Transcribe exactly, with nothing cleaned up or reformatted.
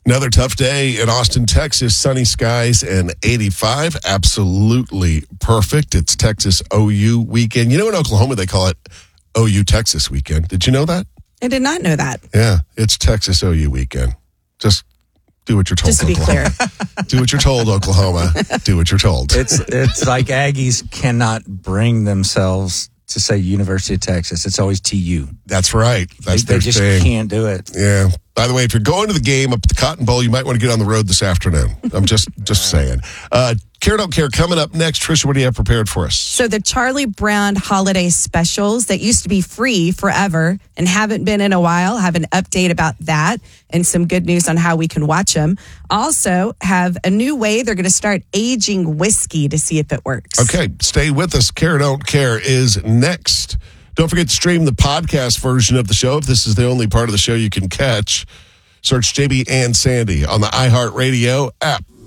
Another tough day in Austin, Texas. Sunny skies and eighty-five. Absolutely perfect. It's Texas O U weekend. You know, in Oklahoma, they call it O U Texas weekend. Did you know that? I did not know that. Yeah, it's Texas O U weekend. Just do what you're told. Just to be Oklahoma. clear. Do what you're told, Oklahoma. Do what you're told. It's it's like Aggies cannot bring themselves to say University of Texas. It's always T U. That's right. That's they, their they just thing. can't do it. Yeah. By the way, if you're going to the game up at the Cotton Bowl, you might want to get on the road this afternoon. I'm just just saying. Uh, Care Don't Care coming up next. Trisha, what do you have prepared for us? So the Charlie Brown holiday specials that used to be free forever and haven't been in a while, have an update about that and some good news on how we can watch them. Also have a new way they're going to start aging whiskey to see if it works. Okay, stay with us. Care Don't Care is next. Don't forget to stream the podcast version of the show. If this is the only part of the show you can catch, search J B and Sandy on the iHeartRadio app.